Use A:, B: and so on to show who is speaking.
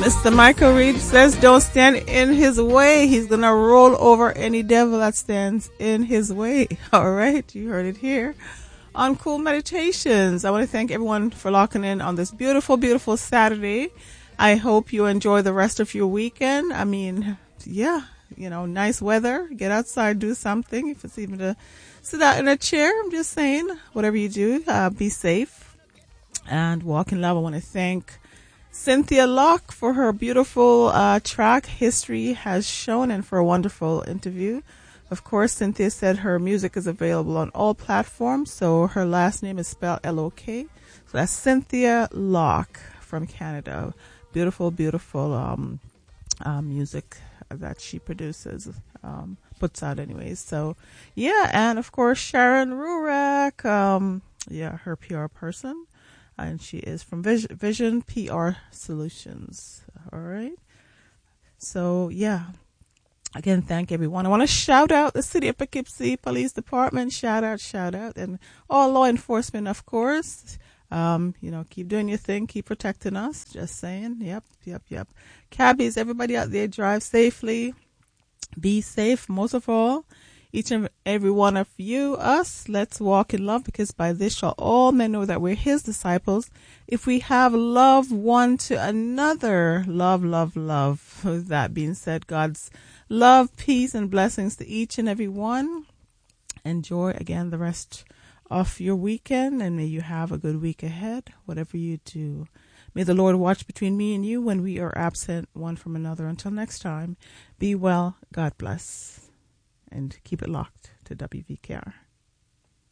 A: Mr. Michael Reed says, don't stand in his way. He's going to roll over any devil that stands in his way. All right. You heard it here on Cool Meditations. I want to thank everyone for locking in on this beautiful, beautiful Saturday. I hope you enjoy the rest of your weekend. I mean, yeah, you know, nice weather. Get outside, do something. If it's even to sit out in a chair, I'm just saying, whatever you do, be safe and walk in love. I want to thank Cynthia Locke for her beautiful track, History Has Shown, and for a wonderful interview. Of course, Cynthia said her music is available on all platforms, so her last name is spelled L-O-K. So that's Cynthia Locke from Canada. Beautiful, beautiful music that she produces, puts out anyways. So, yeah, and of course, Sharon Rurak, her PR person. And she is from Vision PR Solutions. All right. So, yeah. Again, thank everyone. I want to shout out the City of Poughkeepsie Police Department. Shout out. And all law enforcement, of course. Keep doing your thing. Keep protecting us. Just saying. Yep. Cabbies, everybody out there, drive safely. Be safe, most of all. Each and every one of you, us, let's walk in love, because by this shall all men know that we're his disciples. If we have love one to another, love. With that being said, God's love, peace, and blessings to each and every one. Enjoy again the rest of your weekend, and may you have a good week ahead, whatever you do. May the Lord watch between me and you when we are absent one from another. Until next time, be well, God bless. And keep it locked to WVKR.